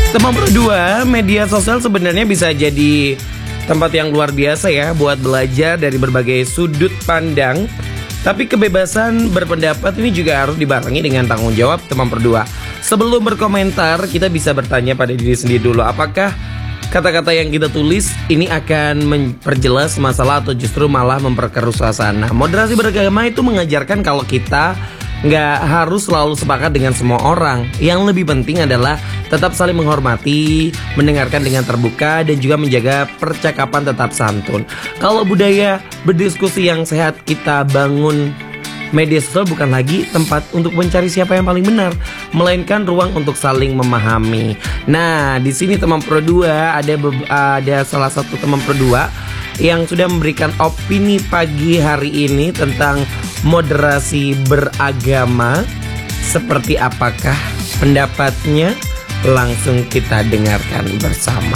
Teman berdua, media sosial sebenarnya bisa jadi tempat yang luar biasa ya buat belajar dari berbagai sudut pandang. Tapi kebebasan berpendapat ini juga harus dibarengi dengan tanggung jawab teman berdua. Sebelum berkomentar, kita bisa bertanya pada diri sendiri dulu, apakah kata-kata yang kita tulis ini akan memperjelas masalah atau justru malah memperkeruh suasana. Moderasi beragama itu mengajarkan kalau kita nggak harus selalu sepakat dengan semua orang. Yang lebih penting adalah tetap saling menghormati, mendengarkan dengan terbuka, dan juga menjaga percakapan tetap santun. Kalau budaya berdiskusi yang sehat kita bangun, media sosial bukan lagi tempat untuk mencari siapa yang paling benar, melainkan ruang untuk saling memahami. Nah, di sini teman Pro 2 ada salah satu teman Pro 2 yang sudah memberikan opini pagi hari ini tentang moderasi beragama. Seperti apakah pendapatnya? Langsung kita dengarkan bersama.